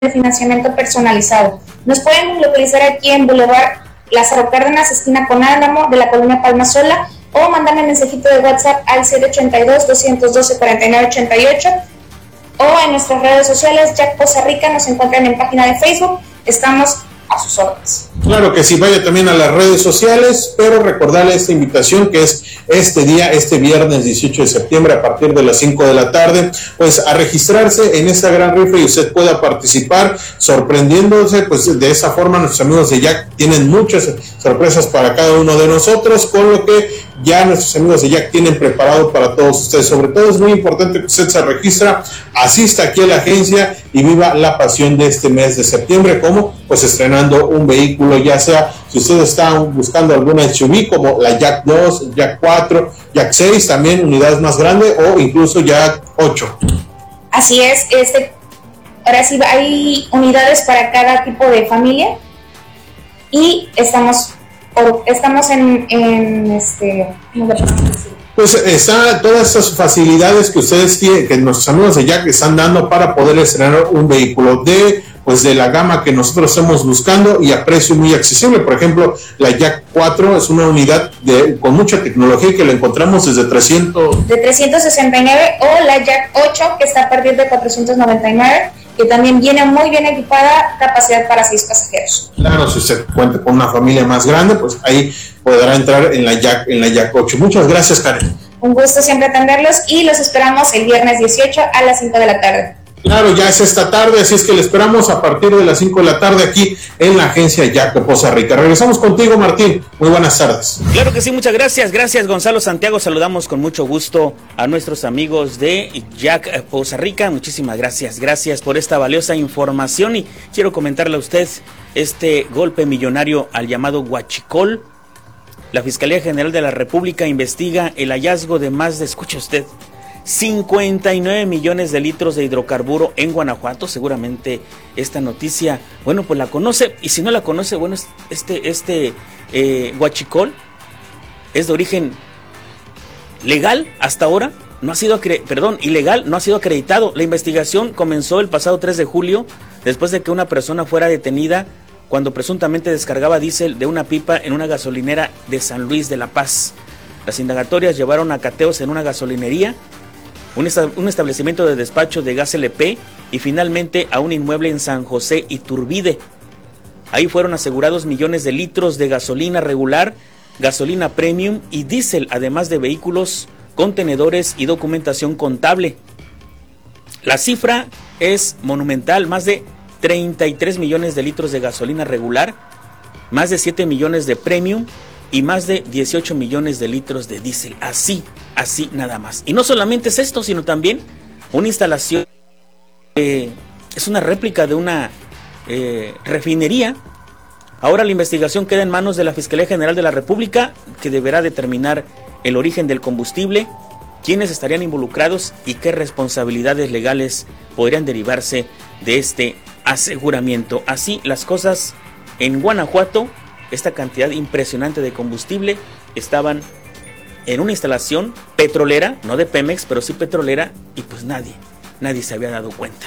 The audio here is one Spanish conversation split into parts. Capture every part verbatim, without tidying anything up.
de financiamiento personalizado. Nos pueden localizar aquí en Boulevard Lázaro Cárdenas, esquina con Álamo, de la colonia Palmasola, o mandarme mensajito de WhatsApp al siete ocho dos, dos uno dos, cuatro nueve ocho ocho, o en nuestras redes sociales, Jack Poza Rica, nos encuentran en página de Facebook, estamos a sus órdenes. Claro que sí, vaya también a las redes sociales, pero recordarle esta invitación que es este día, este viernes dieciocho de septiembre a partir de las cinco de la tarde, pues a registrarse en esta gran rifa y usted pueda participar sorprendiéndose, pues de esa forma nuestros amigos de Jack tienen muchas sorpresas para cada uno de nosotros, con lo que ya nuestros amigos de Jack tienen preparado para todos ustedes. Sobre todo es muy importante que usted se registra, asista aquí a la agencia y viva la pasión de este mes de septiembre, como pues estrenando un vehículo, ya sea si ustedes están buscando alguna S U V como la Jack dos, Jack cuatro, Jack seis, también unidades más grandes, o incluso Jack ocho. Así es, este, ahora sí hay unidades para cada tipo de familia y estamos estamos en, en este, pues está todas estas facilidades que ustedes tienen, que nuestros amigos de Jack están dando para poder estrenar un vehículo de pues de la gama que nosotros estamos buscando y a precio muy accesible. Por ejemplo, la Jack cuatro es una unidad de, con mucha tecnología, que la encontramos desde trescientos de trescientos sesenta y nueve, o la Jack ocho, que está a partir de cuatrocientos noventa y nueve, que también viene muy bien equipada, capacidad para seis pasajeros. Claro, si usted cuenta con una familia más grande, pues ahí podrá entrar en la Jack, en la Jack ocho. Muchas gracias, Karen. Un gusto siempre atenderlos y los esperamos el viernes dieciocho a las cinco de la tarde. Claro, ya es esta tarde, así es que le esperamos a partir de las cinco de la tarde aquí en la agencia Jack de Poza Rica. Regresamos contigo, Martín. Muy buenas tardes. Claro que sí, muchas gracias. Gracias, Gonzalo Santiago. Saludamos con mucho gusto a nuestros amigos de Jack Poza Rica. Muchísimas gracias. Gracias por esta valiosa información y quiero comentarle a usted este golpe millonario al llamado huachicol. La Fiscalía General de la República investiga el hallazgo de más de, escuche usted, cincuenta y nueve millones de litros de hidrocarburo en Guanajuato. Seguramente esta noticia, bueno, pues la conoce, y si no la conoce, bueno, este, este eh, huachicol es de origen legal hasta ahora, no ha sido, acre- perdón, ilegal, no ha sido acreditado. La investigación comenzó el pasado tres de julio, después de que una persona fuera detenida cuando presuntamente descargaba diésel de una pipa en una gasolinera de San Luis de la Paz. Las indagatorias llevaron a cateos en una gasolinería, un, esta- un establecimiento de despacho de gas L P y finalmente a un inmueble en San José Iturbide. Ahí fueron asegurados millones de litros de gasolina regular, gasolina premium y diésel, además de vehículos, contenedores y documentación contable. La cifra es monumental: más de treinta y tres millones de litros de gasolina regular, más de siete millones de premium y más de dieciocho millones de litros de diésel. Así, así nada más. Y no solamente es esto, sino también una instalación, eh, es una réplica de una eh, refinería. Ahora la investigación queda en manos de la Fiscalía General de la República, que deberá determinar el origen del combustible, quiénes estarían involucrados y qué responsabilidades legales podrían derivarse de este aseguramiento. Así las cosas en Guanajuato. Esta cantidad impresionante de combustible estaban en una instalación petrolera, no de Pemex, pero sí petrolera, y pues nadie, nadie se había dado cuenta.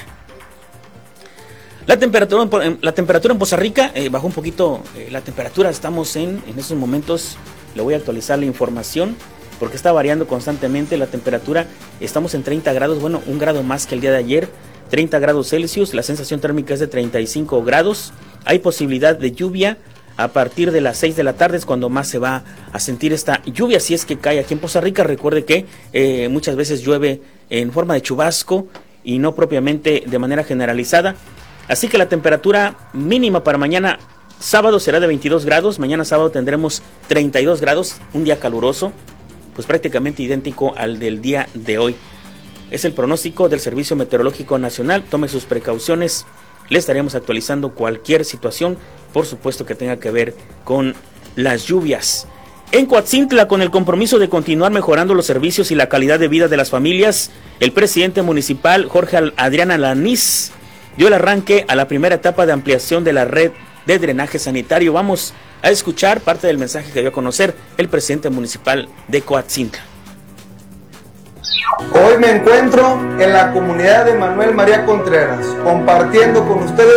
La temperatura, la temperatura en Poza Rica eh, bajó un poquito eh, la temperatura. Estamos en, en estos momentos, le voy a actualizar la información porque está variando constantemente la temperatura. Estamos en treinta grados, bueno, un grado más que el día de ayer, treinta grados Celsius. La sensación térmica es de treinta y cinco grados. Hay posibilidad de lluvia a partir de las seis de la tarde, es cuando más se va a sentir esta lluvia, si es que cae aquí en Poza Rica. Recuerde que eh, muchas veces llueve en forma de chubasco y no propiamente de manera generalizada. Así que la temperatura mínima para mañana sábado será de veintidós grados. Mañana sábado tendremos treinta y dos grados, un día caluroso, pues prácticamente idéntico al del día de hoy. Es el pronóstico del Servicio Meteorológico Nacional. Tome sus precauciones. Le estaremos actualizando cualquier situación, por supuesto, que tenga que ver con las lluvias. En Coatzintla, con el compromiso de continuar mejorando los servicios y la calidad de vida de las familias, el presidente municipal, Jorge Adrián Alanís, dio el arranque a la primera etapa de ampliación de la red de drenaje sanitario. Vamos a escuchar parte del mensaje que dio a conocer el presidente municipal de Coatzintla. Hoy me encuentro en la comunidad de Manuel María Contreras, compartiendo con ustedes